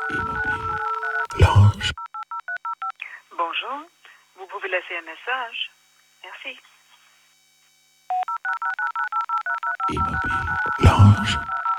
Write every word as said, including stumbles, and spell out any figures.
Immobile. Lounge. Bonjour, vous pouvez laisser un message. Merci. Immobile. Lounge.